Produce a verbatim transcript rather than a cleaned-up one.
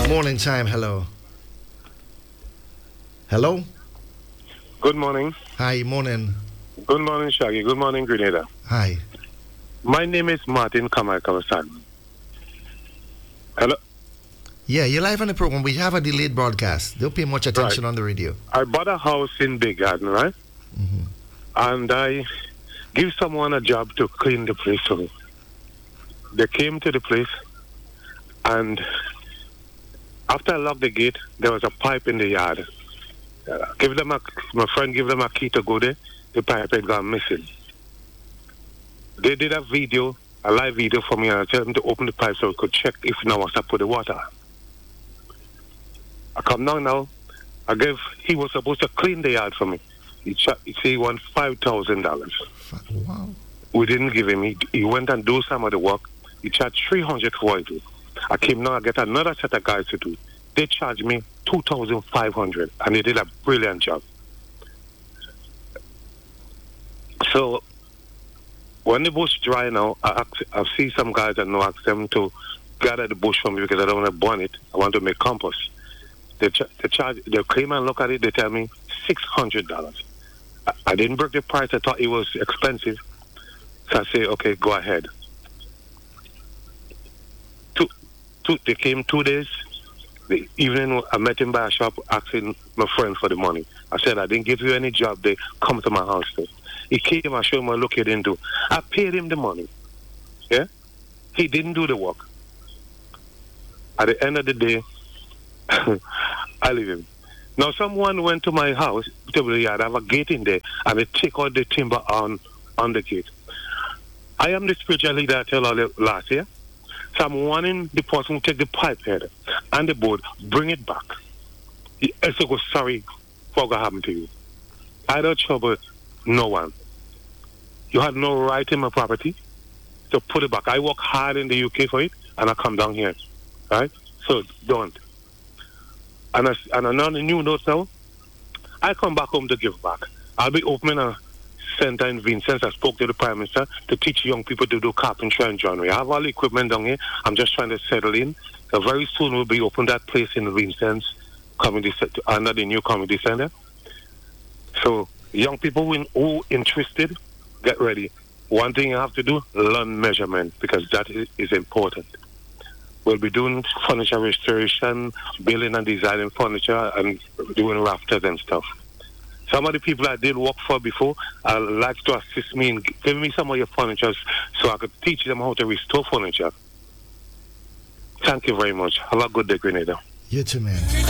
Morning time, hello. Hello? Good morning. Hi, morning. Good morning, Shaggy. Good morning, Grenada. Hi. My name is Martin Kamal-Kawasan. Hello? Yeah, you're live on the program. We have a delayed broadcast. Don't pay much attention Right. on the radio. I bought a house in Big Garden, right? Mm-hmm. And I give someone a job to clean the place for me. They came to the place, and after I locked the gate, there was a pipe in the yard. Uh, give them a, my friend gave them a key to go there. The pipe had gone missing. They did a video, a live video for me, and I told them to open the pipe so we could check if now was to put the water. I come down now. I gave. He was supposed to clean the yard for me. He ch- he said he won five thousand dollars. Wow. We didn't give him. He, he went and do some of the work. He charged three hundred for it. I came now. I get another set of guys to do. They charged me two thousand five hundred, and they did a brilliant job. So when the bush dry now, I, ask, I see some guys and I ask them to gather the bush for me because I don't want to burn it. I want to make compost. They, ch- they charge. They came and look at it. They tell me six hundred dollars. I, I didn't break the price. I thought it was expensive. So I say, okay, go ahead. Two, two. They came two days. The evening, I met him by a shop asking my friend for the money. I said, I didn't give you any job. They come to my house. Though. He came, I showed him what look he didn't do. I paid him the money. Yeah? He didn't do the work. At the end of the day, I leave him. Now, someone went to my house, to the yard, I have a gate in there, and they take out the timber on, on the gate. I am the spiritual leader I tell all the last year. So I'm wanting the person to take the pipe head and the board, bring it back. He also goes, sorry for what happened to you. I don't trouble no one. You had no right in my property, so put it back. I work hard in the U K for it, and I come down here. Right? So don't. And, I, and another new note now, I come back home to give back. I'll be opening a center in Vincent. I spoke to the Prime Minister to teach young people to do carpentry and joinery. I have all the equipment down here. I'm just trying to settle in. So very soon we'll be opening that place in Vincent community center, under the new community center. So young people who, who interested, get ready. One thing you have to do, learn measurement, because that is, is important. We'll be doing furniture restoration, building and designing furniture, and doing rafters and stuff. Some of the people I did work for before, I like to assist me in giving me some of your furniture so I could teach them how to restore furniture. Thank you very much. Have a good day, Grenada. You too, man.